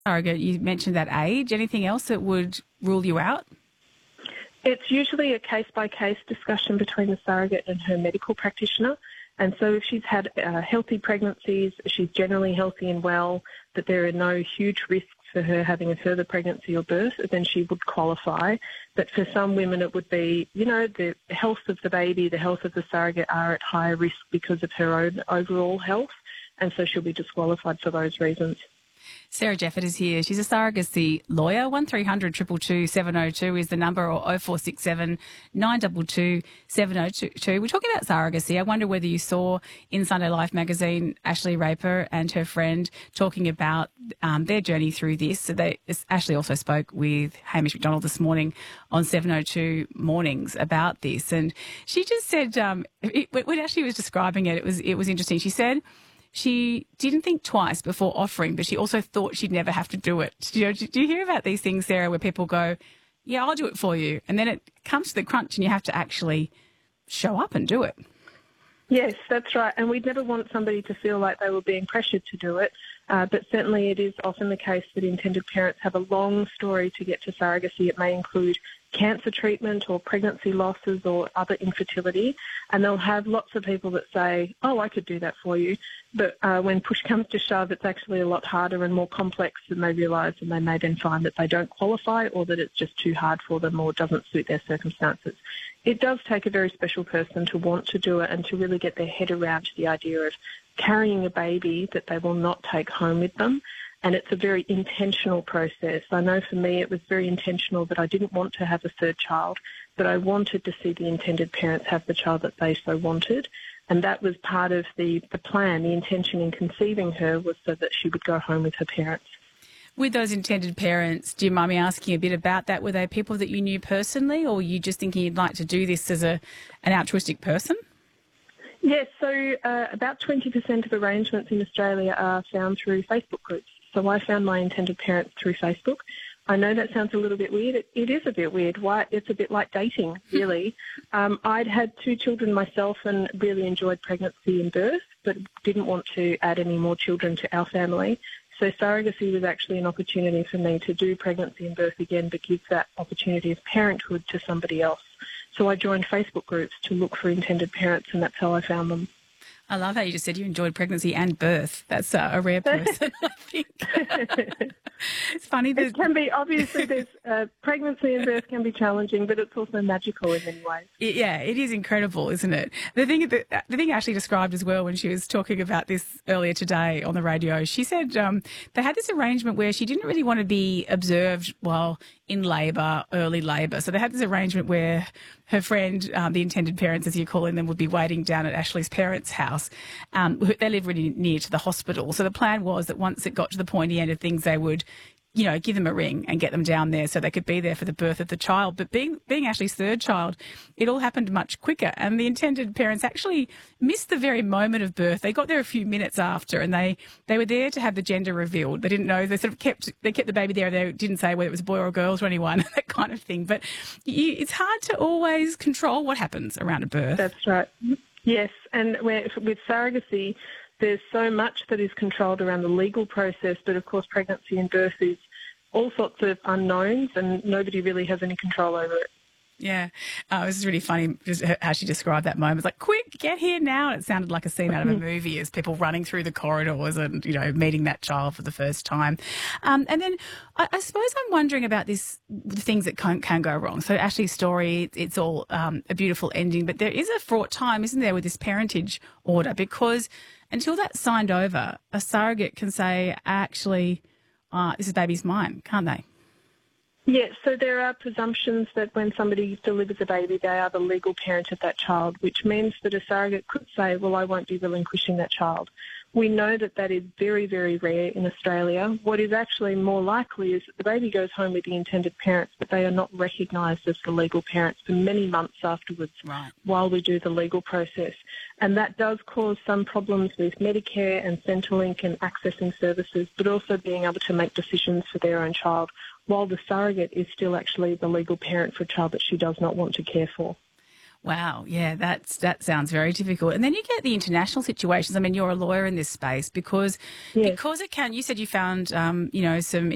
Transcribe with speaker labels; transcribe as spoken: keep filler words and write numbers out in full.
Speaker 1: surrogate, you mentioned that age. Anything else that would rule you out?
Speaker 2: It's usually a case-by-case discussion between the surrogate and her medical practitioner. And so if she's had uh, healthy pregnancies, she's generally healthy and well, that there are no huge risks for her having a further pregnancy or birth, then she would qualify. But for some women it would be, you know, the health of the baby, the health of the surrogate are at higher risk because of her own overall health, and so she'll be disqualified for those reasons.
Speaker 1: Sarah Jeffert is here. She's a surrogacy lawyer. one three hundred two two two seven oh two is the number, or oh four six seven nine two two seven oh two. We're talking about surrogacy. I wonder whether you saw in Sunday Life magazine Ashley Raper and her friend talking about um, their journey through this. So they, Ashley also spoke with Hamish McDonald this morning on seven oh two Mornings about this. And she just said, um, it, when Ashley was describing it, it was, it was interesting. She said she didn't think twice before offering, but she also thought she'd never have to do it. Do you, do you hear about these things, Sarah, where people go, yeah, I'll do it for you, and then it comes to the crunch and you have to actually show up and do it?
Speaker 2: Yes, that's right. And we'd never want somebody to feel like they were being pressured to do it. Uh, but certainly it is often the case that intended parents have a long story to get to surrogacy. It may include cancer treatment or pregnancy losses or other infertility. And they'll have lots of people that say, oh, I could do that for you. But uh, when push comes to shove, it's actually a lot harder and more complex than they realise, and they may then find that they don't qualify or that it's just too hard for them or doesn't suit their circumstances. It does take a very special person to want to do it and to really get their head around the idea of carrying a baby that they will not take home with them. And it's a very intentional process. I know for me it was very intentional that I didn't want to have a third child, but I wanted to see the intended parents have the child that they so wanted. And that was part of the, the plan. The intention in conceiving her was so that she would go home with her parents.
Speaker 1: With those intended parents, do you mind me asking a bit about that? Were they people that you knew personally, or were you just thinking you'd like to do this as a an altruistic person?
Speaker 2: Yes, so uh, about twenty percent of arrangements in Australia are found through Facebook groups. So I found my intended parents through Facebook. I know that sounds a little bit weird. It, it is a bit weird. Why? It's a bit like dating, really. um, I'd had two children myself and really enjoyed pregnancy and birth, but didn't want to add any more children to our family. So surrogacy was actually an opportunity for me to do pregnancy and birth again, but give that opportunity of parenthood to somebody else. So I joined Facebook groups to look for intended parents, and that's how I found them.
Speaker 1: I love how you just said you enjoyed pregnancy and birth. That's uh, a rare person, I think. It's funny.
Speaker 2: It can be, obviously, there's uh, pregnancy and birth can be challenging, but it's also magical in many ways.
Speaker 1: It, yeah, it is incredible, isn't it? The thing that the thing Ashley described as well when she was talking about this earlier today on the radio, she said um, they had this arrangement where she didn't really want to be observed while in labour, early labour. So they had this arrangement where her friend, um, the intended parents, as you call them, would be waiting down at Ashley's parents' house. Um, they live really near to the hospital. So the plan was that once it got to the pointy end of things, they would, you know, give them a ring and get them down there so they could be there for the birth of the child. But being being Ashley's third child, it all happened much quicker. And the intended parents actually missed the very moment of birth. They got there a few minutes after, and they, they were there to have the gender revealed. They didn't know. They sort of kept they kept the baby there. They didn't say whether it was a boy or a girl to anyone, that kind of thing. But you, it's hard to always control what happens around a birth.
Speaker 2: That's right. Yes, and with surrogacy, there's so much that is controlled around the legal process, but of course pregnancy and birth is all sorts of unknowns and nobody really has any control over it.
Speaker 1: Yeah. Uh, it was really funny just how she described that moment. It's like, quick, get here now. It sounded like a scene out of a movie as people running through the corridors and, you know, meeting that child for the first time. Um, and then I, I suppose I'm wondering about this, the things that can, can go wrong. So Ashley's story, it's all um, a beautiful ending, but there is a fraught time, isn't there, with this parentage order? Because until that's signed over, a surrogate can say, actually, uh, this baby's mine, can't they?
Speaker 2: Yes, so there are presumptions that when somebody delivers a baby, they are the legal parent of that child, which means that a surrogate could say, well, I won't be relinquishing that child. We know that that is very, very rare in Australia. What is actually more likely is that the baby goes home with the intended parents, but they are not recognised as the legal parents for many months afterwards,
Speaker 1: right,
Speaker 2: while we do the legal process. And that does cause some problems with Medicare and Centrelink and accessing services, but also being able to make decisions for their own child, while the surrogate is still actually the legal parent for a child that she does not want to care for.
Speaker 1: Wow, yeah, that's that sounds very difficult. And then you get the international situations. I mean, you're a lawyer in this space because
Speaker 2: Yes.
Speaker 1: because it can. You said you found, um, you know, some